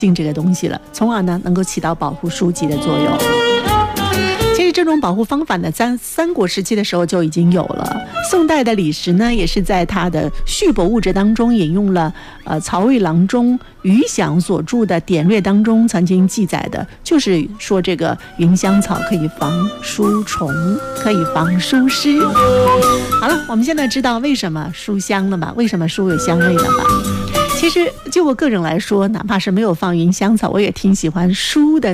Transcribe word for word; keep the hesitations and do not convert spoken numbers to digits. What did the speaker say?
性这个东西了，从而呢能够起到保护书籍的作用。其实这种保护方法呢，在三国时期的时候就已经有了。宋代的李时呢，也是在他的《续博物志》当中引用了呃曹魏郎中余祥所著的《典略》当中曾经记载的，就是说这个芸香草可以防书虫，可以防书湿。好了，我们现在知道为什么书香了嘛？为什么书有香味了嘛？其实就我个人来说，哪怕是没有放芸香草，我也挺喜欢书的